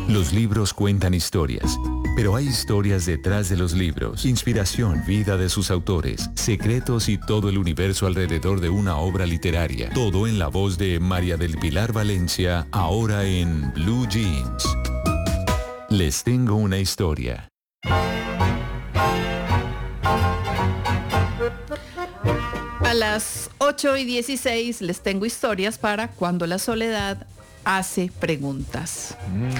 Los libros cuentan historias, pero hay historias detrás de los libros. Inspiración, vida de sus autores, secretos y todo el universo alrededor de una obra literaria. Todo en la voz de María del Pilar Valencia, ahora en Blue Jeans. Les tengo una historia. A las 8:16 les tengo historias para cuando la soledad hace preguntas.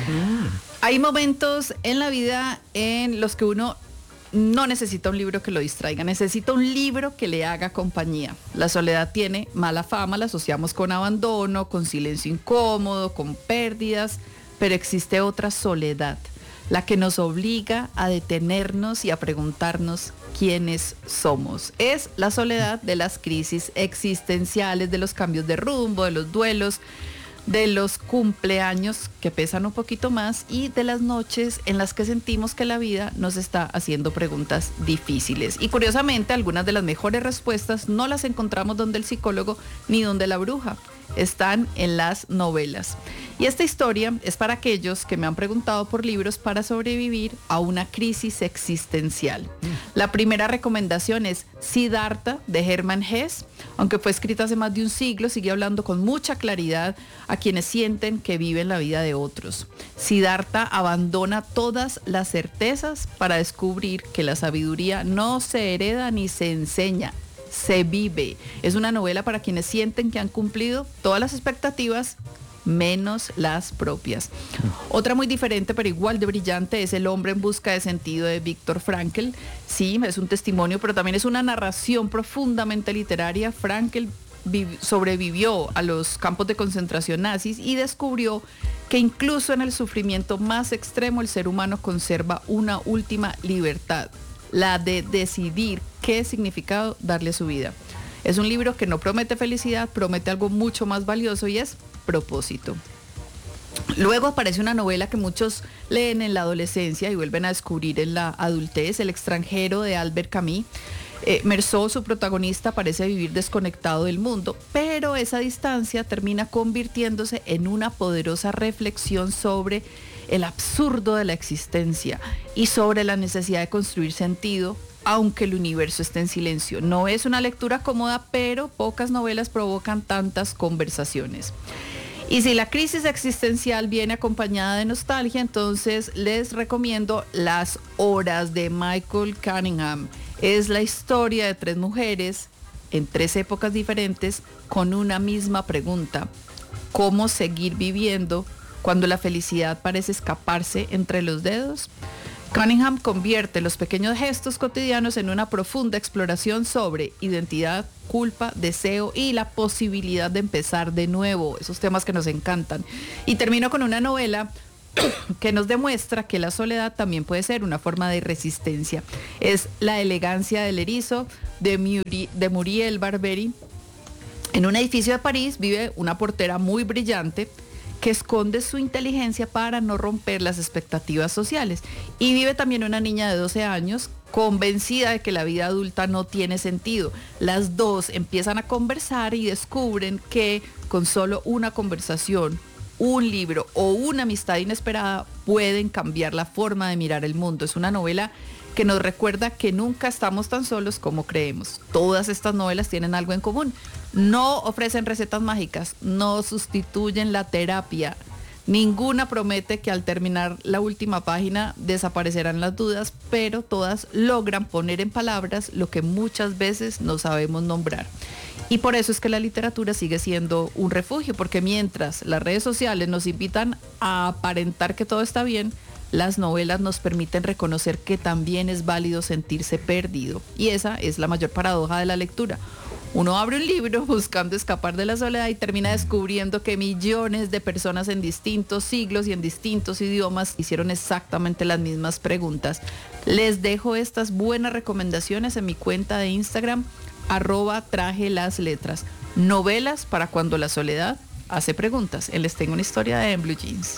Hay momentos en la vida en los que uno no necesita un libro que lo distraiga, necesita un libro que le haga compañía. La soledad tiene mala fama, la asociamos con abandono, con silencio incómodo, con pérdidas, pero existe otra soledad, la que nos obliga a detenernos y a preguntarnos quiénes somos. Es la soledad de las crisis existenciales, de los cambios de rumbo, de los duelos, de los cumpleaños que pesan un poquito más y de las noches en las que sentimos que la vida nos está haciendo preguntas difíciles. Y curiosamente, algunas de las mejores respuestas no las encontramos donde el psicólogo ni donde la bruja. Están en las novelas. Y esta historia es para aquellos que me han preguntado por libros para sobrevivir a una crisis existencial. La primera recomendación es Siddhartha de Hermann Hesse. Aunque fue escrita hace más de un siglo, sigue hablando con mucha claridad a quienes sienten que viven la vida de otros. Siddhartha abandona todas las certezas para descubrir que la sabiduría no se hereda ni se enseña, se vive. Es una novela para quienes sienten que han cumplido todas las expectativas menos las propias. Otra muy diferente pero igual de brillante es El hombre en busca de sentido de Viktor Frankl. Sí, es un testimonio, pero también es una narración profundamente literaria. Frankl sobrevivió a los campos de concentración nazis y descubrió que incluso en el sufrimiento más extremo el ser humano conserva una última libertad, la de decidir qué significado darle a su vida. Es un libro que no promete felicidad, promete algo mucho más valioso y es propósito. Luego aparece una novela que muchos leen en la adolescencia y vuelven a descubrir en la adultez, El extranjero de Albert Camus. Meursault, su protagonista, parece vivir desconectado del mundo, pero esa distancia termina convirtiéndose en una poderosa reflexión sobre el absurdo de la existencia y sobre la necesidad de construir sentido, aunque el universo esté en silencio. No es una lectura cómoda, pero pocas novelas provocan tantas conversaciones. Y si la crisis existencial viene acompañada de nostalgia, entonces les recomiendo Las horas de Michael Cunningham. Es la historia de 3 mujeres en 3 épocas diferentes con una misma pregunta: ¿cómo seguir viviendo cuando la felicidad parece escaparse entre los dedos? Cunningham convierte los pequeños gestos cotidianos en una profunda exploración sobre identidad, culpa, deseo y la posibilidad de empezar de nuevo, esos temas que nos encantan. Y termino con una novela que nos demuestra que la soledad también puede ser una forma de resistencia. Es La elegancia del erizo de Muriel Barbery. En un edificio de París vive una portera muy brillante que esconde su inteligencia para no romper las expectativas sociales. Y vive también una niña de 12 años convencida de que la vida adulta no tiene sentido. Las dos empiezan a conversar y descubren que con solo una conversación, un libro o una amistad inesperada pueden cambiar la forma de mirar el mundo. Es una novela que nos recuerda que nunca estamos tan solos como creemos. Todas estas novelas tienen algo en común. No ofrecen recetas mágicas, no sustituyen la terapia. Ninguna promete que al terminar la última página desaparecerán las dudas, pero todas logran poner en palabras lo que muchas veces no sabemos nombrar. Y por eso es que la literatura sigue siendo un refugio, porque mientras las redes sociales nos invitan a aparentar que todo está bien, las novelas nos permiten reconocer que también es válido sentirse perdido. Y esa es la mayor paradoja de la lectura. Uno abre un libro buscando escapar de la soledad y termina descubriendo que millones de personas en distintos siglos y en distintos idiomas hicieron exactamente las mismas preguntas. Les dejo estas buenas recomendaciones en mi cuenta de Instagram, @trajelasletras. Novelas para cuando la soledad hace preguntas. Les tengo una historia de Blue Jeans.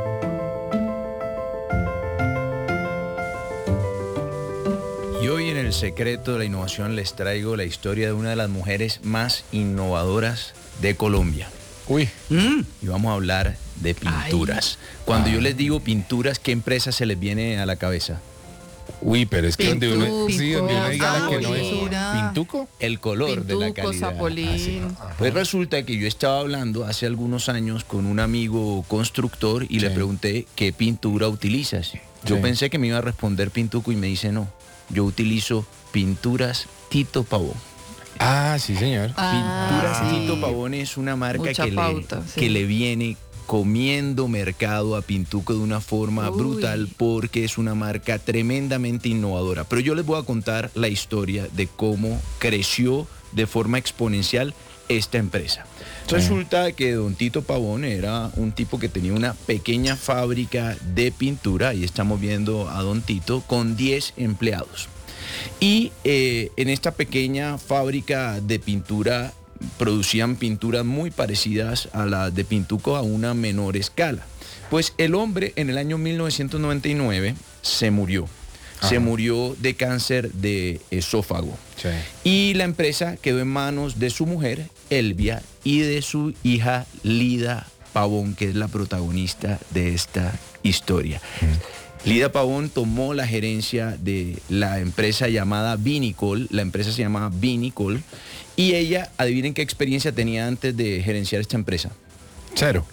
Y hoy en el secreto de la innovación les traigo la historia de una de las mujeres más innovadoras de Colombia. Uy. Y vamos a hablar de pinturas. Cuando yo les digo pinturas, ¿qué empresa se les viene a la cabeza? Uy, pero es que donde uno diga la que no es Pintura. Pintuco. El color de la Pintuco, calidad. Zapolín. Pues resulta que yo estaba hablando hace algunos años con un amigo constructor y le pregunté qué pintura utilizas. Yo pensé que me iba a responder Pintuco y me dice no. Yo utilizo pinturas Tito Pavón. Ah, sí, señor. Pinturas sí. Tito Pavón es una marca Mucha pauta, sí. que le viene comiendo mercado a Pintuco de una forma brutal porque es una marca tremendamente innovadora. Pero yo les voy a contar la historia de cómo creció de forma exponencial esta empresa. Resulta que don Tito Pavón era un tipo que tenía una pequeña fábrica de pintura, y estamos viendo a don Tito con 10 empleados. Y en esta pequeña fábrica de pintura producían pinturas muy parecidas a las de Pintuco a una menor escala. Pues el hombre en el año 1999 se murió. Se murió de cáncer de esófago. Sí. Y la empresa quedó en manos de su mujer, Elvia, y de su hija, Lida Pavón, que es la protagonista de esta historia. Lida Pavón tomó la gerencia de la empresa llamada Vinicol. La empresa se llamaba Vinicol. Y ella, adivinen qué experiencia tenía antes de gerenciar esta empresa. Cero.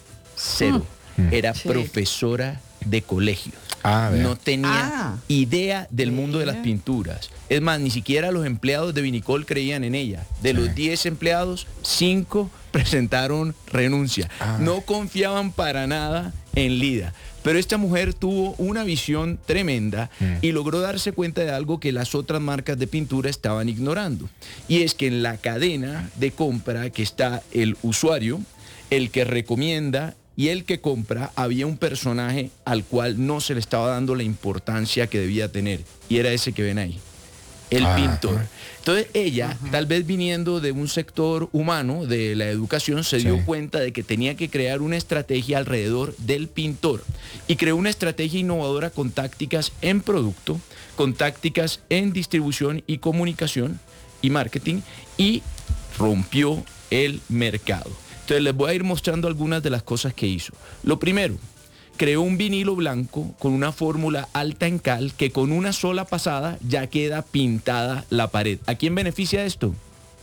Era Sí. profesora de colegio. Vea. No tenía idea del mundo de las pinturas. Es más, ni siquiera los empleados de Vinicol creían en ella. De los 10 empleados, 5 presentaron renuncia. No confiaban para nada en Lida. Pero esta mujer tuvo una visión tremenda y logró darse cuenta de algo que las otras marcas de pintura estaban ignorando. Y es que en la cadena de compra que está el usuario, el que recomienda y el que compra, había un personaje al cual no se le estaba dando la importancia que debía tener. Y era ese que ven ahí, el pintor. Entonces ella, tal vez viniendo de un sector humano, de la educación, se dio cuenta de que tenía que crear una estrategia alrededor del pintor. Y creó una estrategia innovadora con tácticas en producto, con tácticas en distribución y comunicación y marketing, y rompió el mercado. Entonces les voy a ir mostrando algunas de las cosas que hizo. Lo primero, creó un vinilo blanco con una fórmula alta en cal que con una sola pasada ya queda pintada la pared. ¿A quién beneficia esto?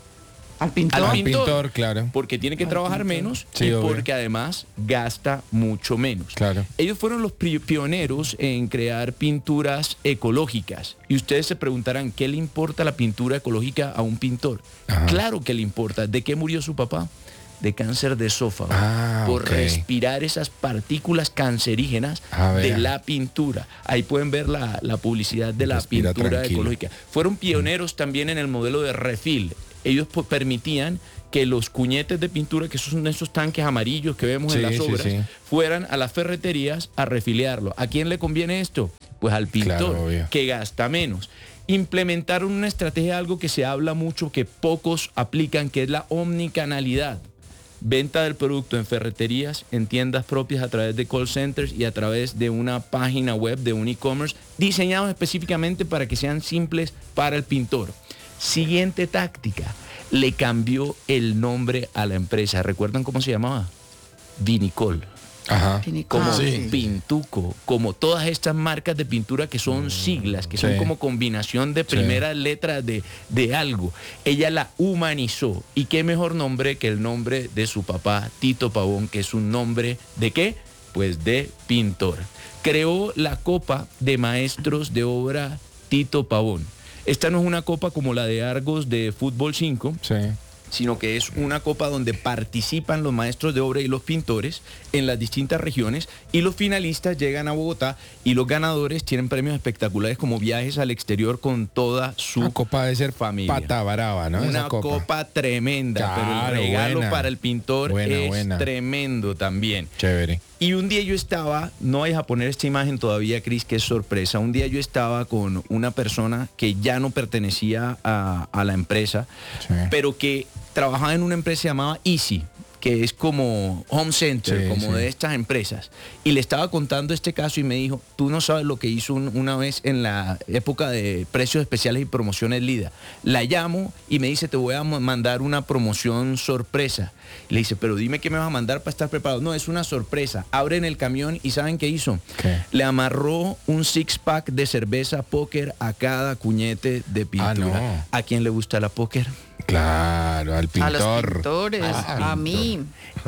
Al pintor. Al Al pintor, claro. Porque tiene que trabajar menos Sí, y obvio. porque además gasta mucho menos. Claro. Ellos fueron los pioneros en crear pinturas ecológicas. Y ustedes se preguntarán, ¿qué le importa la pintura ecológica a un pintor? Claro que le importa. ¿De qué murió su papá? De cáncer de esófago, por respirar esas partículas cancerígenas de la pintura. Ahí pueden ver la publicidad de la Respira pintura tranquilo. ecológica. Fueron pioneros también en el modelo de refill. Ellos permitían que los cuñetes de pintura, que son esos tanques amarillos que vemos en las obras, fueran a las ferreterías a refiliarlo. ¿A quién le conviene esto? Pues al pintor, Claro, que gasta menos. Implementaron una estrategia, algo que se habla mucho, que pocos aplican, que es la omnicanalidad. Venta del producto en ferreterías, en tiendas propias a través de call centers y a través de una página web, de un e-commerce, diseñados específicamente para que sean simples para el pintor. Siguiente táctica, le cambió el nombre a la empresa. ¿Recuerdan cómo se llamaba? Vinicol. Como Pintuco, como todas estas marcas de pintura que son siglas, que son como combinación de primeras letras de algo. Ella la humanizó. ¿Y qué mejor nombre que el nombre de su papá, Tito Pavón, que es un nombre de qué? Pues de pintor. Creó la Copa de Maestros de Obra Tito Pavón. Esta no es una copa como la de Argos de Fútbol 5, sino que es una copa donde participan los maestros de obra y los pintores en las distintas regiones, y los finalistas llegan a Bogotá y los ganadores tienen premios espectaculares como viajes al exterior con toda su copa de ser familia. Pata brava, ¿no? Una Esa copa tremenda, pero el Claro, regalo buena. para el pintor es tremendo también. Chévere. Y un día yo estaba, no vayas a poner esta imagen todavía, Cris, que es sorpresa. Un día yo estaba con una persona que ya no pertenecía a la empresa, pero que trabajaba en una empresa llamada Easy. que es como Home Center, Sí, como sí. de estas empresas. Y le estaba contando este caso y me dijo, tú no sabes lo que hizo una vez en la época de precios especiales y promociones Lida. La llamo y me dice, te voy a mandar una promoción sorpresa. Y le dice, pero dime qué me vas a mandar para estar preparado. No, es una sorpresa. Abren el camión y ¿saben qué hizo? ¿Qué? Le amarró un six-pack de cerveza póker a cada cuñete de pintura. no. ¿A quién le gusta la póker? Claro, al A pintor. los pintores, a mí.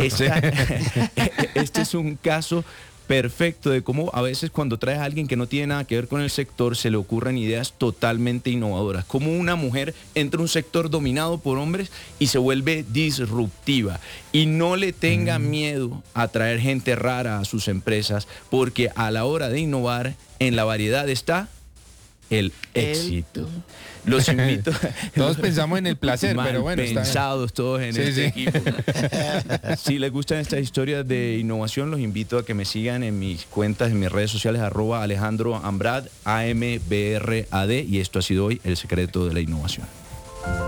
Este es un caso perfecto de cómo a veces cuando traes a alguien que no tiene nada que ver con el sector se le ocurren ideas totalmente innovadoras. Como una mujer entra a un sector dominado por hombres y se vuelve disruptiva. Y no le tenga miedo a traer gente rara a sus empresas, porque a la hora de innovar en la variedad está el éxito. Los invito. Todos pensamos en el placer, Mal pero bueno, está bien. pensados todos en Sí, este sí. equipo. Si les gustan estas historias de innovación, los invito a que me sigan en mis cuentas, en mis redes sociales, @Alejandro Ambrad, AMBRAD, y esto ha sido hoy El Secreto de la Innovación.